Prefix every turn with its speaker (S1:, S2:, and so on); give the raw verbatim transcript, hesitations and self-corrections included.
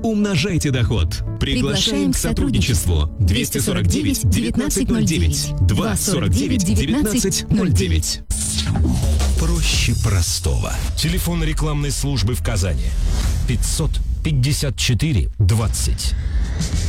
S1: Умножайте доход. Приглашаем к сотрудничеству. двести сорок девять девятнадцать ноль девять. двести сорок девять девятнадцать ноль девять.
S2: Проще простого. Телефон рекламной службы в Казани. пятьсот пятьдесят четыре двадцать.